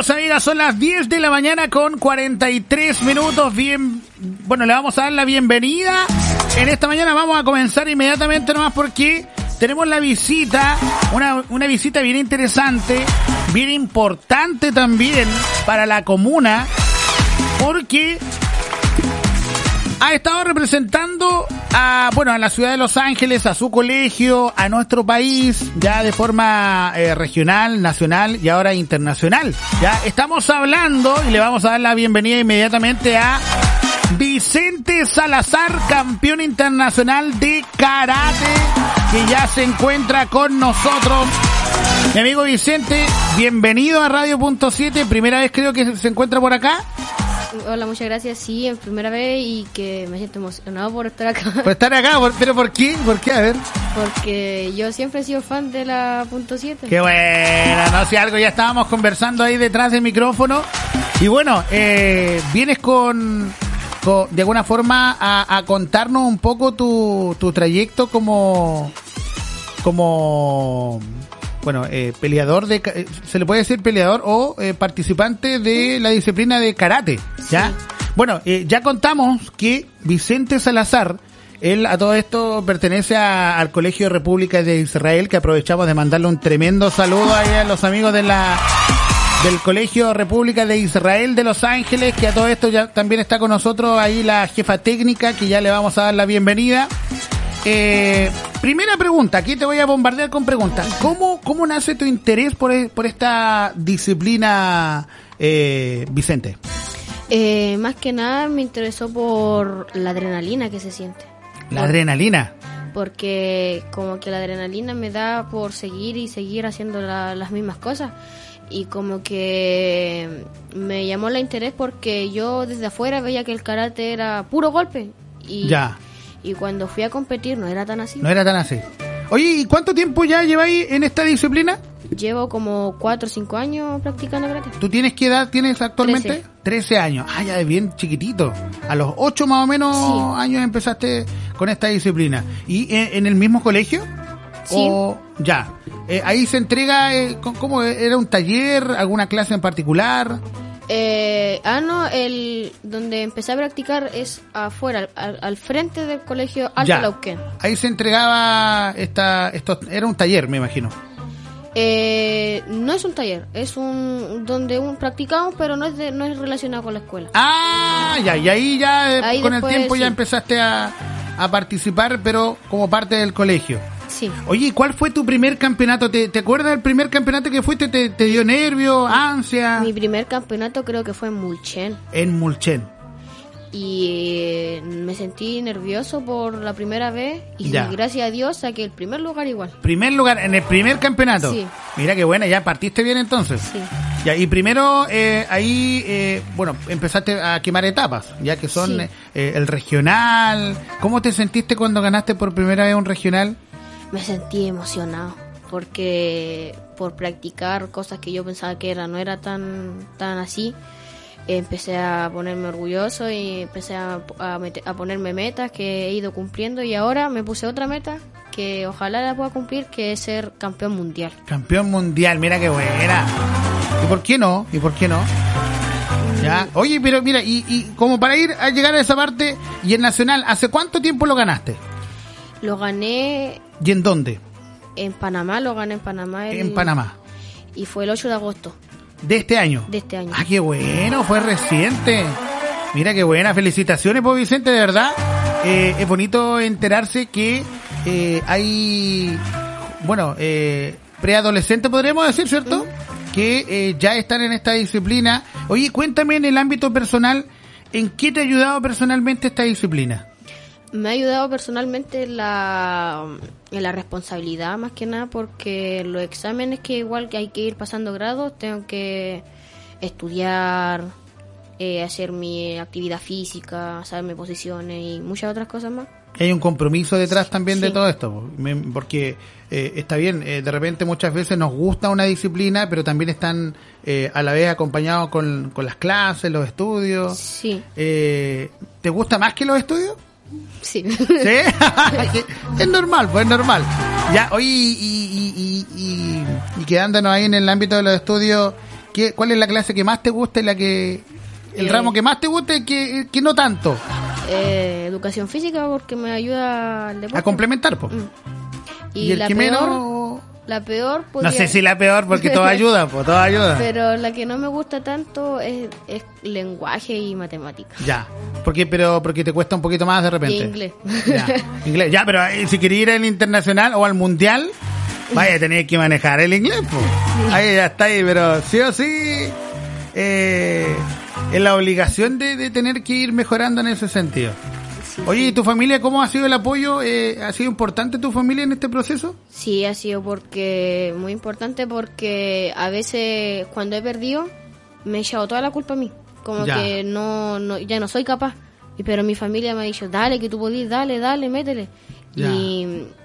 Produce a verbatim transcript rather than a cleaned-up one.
amigos, amigas, son las diez de la mañana con cuarenta y tres minutos. Bien, bueno, le vamos a dar la bienvenida. En esta mañana vamos a comenzar inmediatamente nomás porque tenemos la visita, una, una visita bien interesante, bien importante también para la comuna, porque ha estado representando a, bueno, a la ciudad de Los Ángeles, a su colegio, a nuestro país, ya de forma eh, regional, nacional y ahora internacional. Ya estamos hablando y le vamos a dar la bienvenida inmediatamente a Vicente Salazar, campeón internacional de karate, que ya se encuentra con nosotros. Mi amigo Vicente, bienvenido a Radio Punto siete, primera vez creo que se encuentra por acá. Hola, muchas gracias, sí, en primera vez y que me siento emocionado por estar acá. Por estar acá, pero ¿por qué? ¿Por qué? A ver. Porque yo siempre he sido fan de la Punto siete. Qué buena, no sé, algo ya estábamos conversando ahí detrás del micrófono. Y bueno, eh, vienes con, con, de alguna forma, a, a contarnos un poco tu, tu trayecto como, como... Bueno, eh, peleador de, eh, se le puede decir peleador o eh, participante de la disciplina de karate, ¿ya? Sí. Bueno, eh, ya contamos que Vicente Salazar, él a todo esto pertenece a, al Colegio de República de Israel, que aprovechamos de mandarle un tremendo saludo ahí a los amigos de la del Colegio República de Israel de Los Ángeles, que a todo esto ya también está con nosotros ahí la jefa técnica, que ya le vamos a dar la bienvenida. Eh, primera pregunta, aquí te voy a bombardear con preguntas. ¿Cómo, cómo nace tu interés por, por esta disciplina, eh, Vicente? Eh, más que nada me interesó por la adrenalina que se siente. ¿La por, adrenalina? Porque como que la adrenalina me da por seguir y seguir haciendo la, las mismas cosas. Y como que me llamó el interés porque yo desde afuera veía que el karate era puro golpe. Y ya. Y cuando fui a competir no era tan así. No era tan así. Oye, ¿y cuánto tiempo ya lleváis en esta disciplina? Llevo como cuatro o cinco años practicando karate. ¿Tú tienes qué edad tienes actualmente? Trece. Trece años. Ah, ya es bien chiquitito. A los ocho más o menos sí. años empezaste con esta disciplina. ¿Y en, en el mismo colegio? Sí. ¿O ya? Eh, ¿Ahí se entrega, eh, cómo era un taller, alguna clase en particular? Eh, ah, no, el donde empecé a practicar es afuera, al, al frente del colegio Alto Lauquén. Ahí se entregaba esta, esto, era un taller, me imagino. Eh, no es un taller, es un donde un practicamos, pero no es de, no es relacionado con la escuela. Ah, ya, y ahí ya eh, ahí con después, el tiempo sí. ya empezaste a, a participar, pero como parte del colegio. Sí. Oye, ¿cuál fue tu primer campeonato? ¿Te, te acuerdas del primer campeonato que fuiste? ¿Te, te dio nervio, ansia? Mi primer campeonato creo que fue en Mulchen. En Mulchen. Y eh, me sentí nervioso por la primera vez y ya. Gracias a Dios saqué el primer lugar igual. ¿Primer lugar en el primer campeonato? Sí. Mira qué buena, ya partiste bien entonces. Sí. Ya, y primero eh, ahí, eh, bueno, empezaste a quemar etapas, ya que son sí. eh, el regional. ¿Cómo te sentiste cuando ganaste por primera vez un regional? Me sentí emocionado porque por practicar cosas que yo pensaba que era no era tan tan así, empecé a ponerme orgulloso y empecé a, a, meter, a ponerme metas que he ido cumpliendo y ahora me puse otra meta que ojalá la pueda cumplir, que es ser campeón mundial. Campeón mundial, mira qué buena. ¿Y por qué no? ¿Y por qué no? Mm. Ya. Oye, pero mira, y, y como para ir a llegar a esa parte, y el nacional, ¿hace cuánto tiempo lo ganaste? Lo gané... ¿Y en dónde? En Panamá, lo gané en Panamá. El... En Panamá. Y fue el ocho de agosto. ¿De este año? De este año. Ah, qué bueno, fue reciente. Mira qué buena, felicitaciones, pues Vicente, de verdad. Eh, es bonito enterarse que eh, hay, bueno, eh, preadolescentes, podríamos decir, ¿cierto? Mm. Que eh, ya están en esta disciplina. Oye, cuéntame en el ámbito personal, ¿en qué te ha ayudado personalmente esta disciplina? Me ha ayudado personalmente la, en la responsabilidad, más que nada, porque los exámenes que igual que hay que ir pasando grados, tengo que estudiar, eh, hacer mi actividad física, saber mis posiciones y muchas otras cosas más. Hay un compromiso detrás también sí. de todo esto, porque eh, está bien, eh, de repente muchas veces nos gusta una disciplina, pero también están eh, a la vez acompañados con, con las clases, los estudios. Sí. Eh, ¿Te gusta más que los estudios? Sí. ¿Sí? Es normal, pues es normal. Ya, oye, y, y, y, y, y quedándonos ahí en el ámbito de los estudios, ¿qué, ¿cuál es la clase que más te gusta y la que... el eh, ramo que más te gusta y que, que no tanto? Eh, educación física, porque me ayuda al deporte. A complementar, pues. Mm. Y, y el la que peor, menos... La peor... Podría... No sé si la peor, porque todo ayuda, pues, todo ayuda. Pero la que no me gusta tanto es, es lenguaje y matemáticas. Ya, porque pero porque te cuesta un poquito más de repente. Y inglés. Ya, inglés. Ya, pero si querías ir al internacional o al mundial, vaya a tener que manejar el inglés, pues. Sí. Ahí ya está ahí, pero sí o sí... Eh, es la obligación de, de tener que ir mejorando en ese sentido. Sí, Oye, ¿y tu familia cómo ha sido el apoyo? Eh, ¿Ha sido importante tu familia en este proceso? Sí, ha sido porque muy importante, porque a veces cuando he perdido me he echado toda la culpa a mí, como ya. que no, no ya no soy capaz, pero mi familia me ha dicho, dale que tú podís, dale, dale, métele. Ya. Y